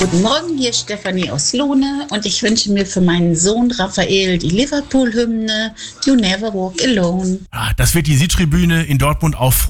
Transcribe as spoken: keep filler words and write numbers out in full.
Guten Morgen, hier ist Stefanie aus Lohne und ich wünsche mir für meinen Sohn Raphael die Liverpool-Hymne You Never Walk Alone. Ah, das wird die Südtribüne in Dortmund auch